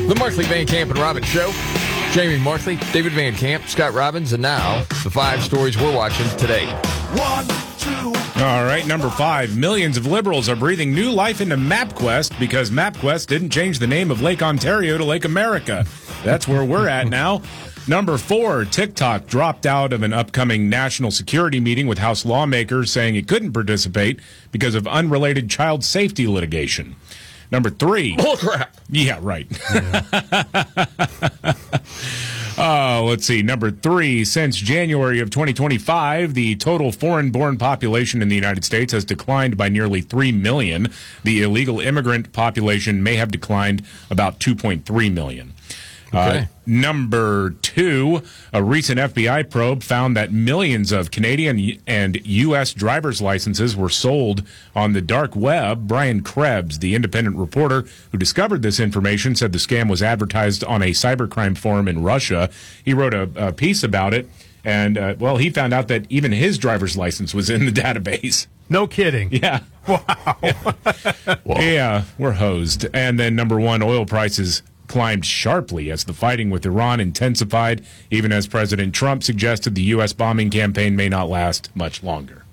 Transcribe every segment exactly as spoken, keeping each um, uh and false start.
The Markley, Van Camp, and Robbins Show. Jamie Markley, David Van Camp, Scott Robbins, and now the five stories we're watching today. One, two. All right, number five. Millions of liberals are breathing new life into MapQuest because MapQuest didn't change the name of Lake Ontario to Lake America. That's where we're at now. Number four, TikTok dropped out of an upcoming national security meeting with House lawmakers, saying it couldn't participate because of unrelated child safety litigation. Number three. Oh, crap. Yeah, right. Yeah. uh, let's see. Number three. Since January of twenty twenty-five, the total foreign-born population in the United States has declined by nearly three million. The illegal immigrant population may have declined about two point three million. Okay. Uh, number two, a recent F B I probe found that millions of Canadian and U S driver's licenses were sold on the dark web. Brian Krebs, the independent reporter who discovered this information, said the scam was advertised on a cybercrime forum in Russia. He wrote a, a piece about it, and, uh, well, he found out that even his driver's license was in the database. No kidding. Yeah. Wow. Yeah, we're hosed. And then number one, oil prices climbed sharply as the fighting with Iran intensified, even as President Trump suggested the U S bombing campaign may not last much longer.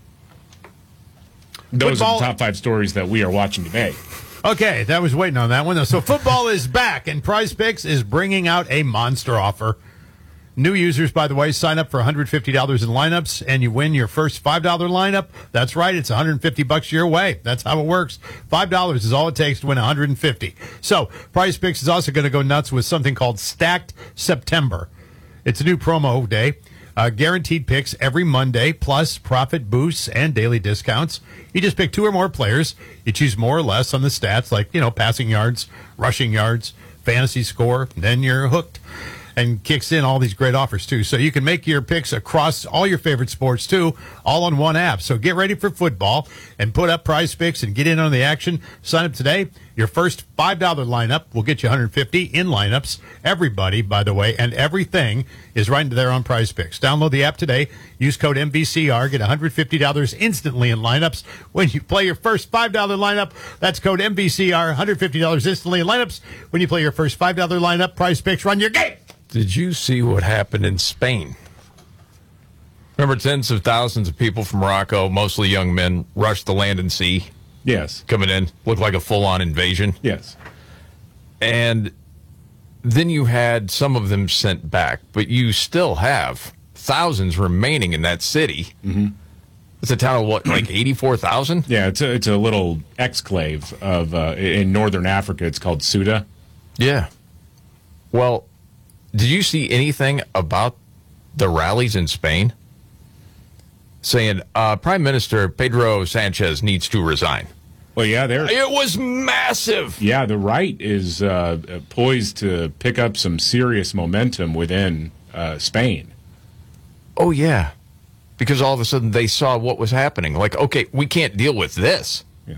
Those Football. are the top five stories that we are watching today. Okay, that was waiting on that one. So football is back, and Prize Picks is bringing out a monster offer. New users, by the way, sign up for one hundred fifty dollars in lineups, and you win your first five dollars lineup. That's right, it's one hundred fifty bucks your way. That's how it works. five dollars is all it takes to win one hundred fifty. So, Prize Picks is also going to go nuts with something called Stacked September. It's a new promo day. Uh, guaranteed picks every Monday, plus profit boosts and daily discounts. You just pick two or more players. You choose more or less on the stats, like, you know, passing yards, rushing yards, fantasy score. Then you're hooked. And kicks in all these great offers, too. So you can make your picks across all your favorite sports, too, all on one app. So get ready for football and put up Prize Picks and get in on the action. Sign up today. Your first five dollars lineup will get you one hundred fifty in lineups. Everybody, by the way, and everything is right there on Prize Picks. Download the app today. Use code M V C R. Get one hundred fifty dollars instantly in lineups. When you play your first five dollars lineup, that's code M V C R. one hundred fifty dollars instantly in lineups. When you play your first five dollars lineup, Prize Picks, run your game. Did you see what happened in Spain? Remember, tens of thousands of people from Morocco, mostly young men, rushed the land and sea, Yes. coming in, looked like a full-on invasion. Yes. And then you had some of them sent back, but you still have thousands remaining in that city. Mm-hmm. It's a town of, what, like eighty-four thousand? Yeah, it's a, it's a little exclave of uh, in northern Africa. It's called Ceuta. Yeah. Well, did you see anything about the rallies in Spain? Saying uh, Prime Minister Pedro Sanchez needs to resign. Well, yeah, they're... It was massive. Yeah, the right is uh, poised to pick up some serious momentum within uh, Spain. Oh, yeah. Because all of a sudden they saw what was happening. Like, okay, we can't deal with this. Yeah.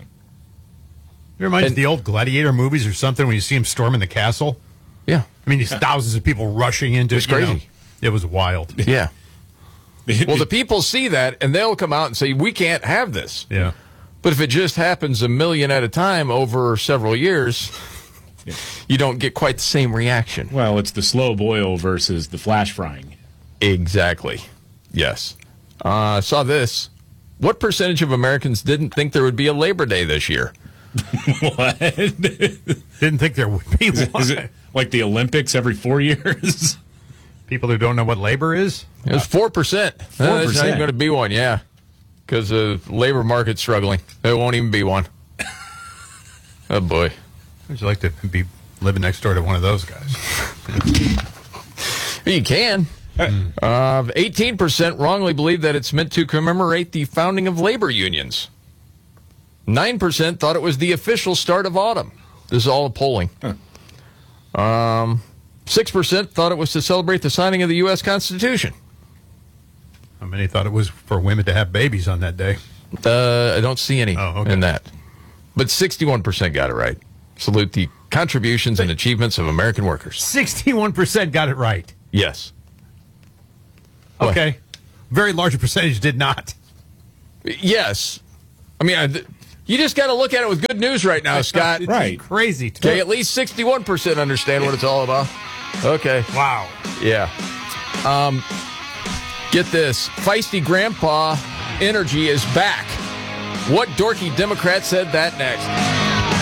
It reminds And- me of the old Gladiator movies or something when you see him storming the castle. Yeah. I mean, these thousands of people rushing into It's you know, crazy. it was wild. Yeah. Well, the people see that, and they'll come out and say, we can't have this. Yeah. But if it just happens a million at a time over several years, Yeah. you don't get quite the same reaction. Well, it's the slow boil versus the flash frying. Exactly. Yes. Uh, saw this. What percentage of Americans didn't think there would be a Labor Day this year? What? Didn't think there would be one. Is it like the Olympics every four years? People who don't know what labor is? It was four percent. Uh, There's not even going to be one, yeah. Because the labor market's struggling. There won't even be one. Oh, boy. Would you like to be living next door to one of those guys? You can. Uh, eighteen percent wrongly believe that it's meant to commemorate the founding of labor unions. nine percent thought it was the official start of autumn. This is all polling. Huh. Um, six percent thought it was to celebrate the signing of the U S Constitution. How many thought it was for women to have babies on that day? Uh, I don't see any Oh, okay. in that. But sixty-one percent got it right. Salute the contributions and achievements of American workers. sixty-one percent got it right. Yes. What? Okay. Very large percentage did not. Yes. I mean, I, you You just got to look at it with good news right now, Scott. It's Right. crazy. Too. Okay, at least sixty-one percent understand what it's all about. Okay. Wow. Yeah. Um, get this. Feisty Grandpa energy is back. What dorky Democrat said that next?